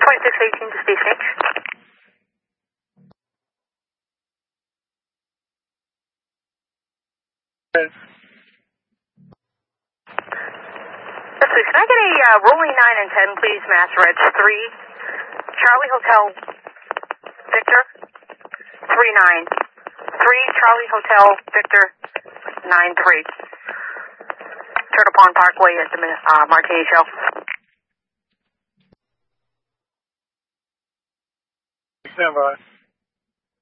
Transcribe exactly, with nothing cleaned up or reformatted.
twenty-six eighteen to Station H. Yes. Yes, please. Can I get a uh, rolling nine and ten, please, Mass Reg three, Charlie Hotel Victor, three nine. three Charlie Hotel Victor, nine three. Turtle Pond Parkway at the uh, Martini Show. Stand by.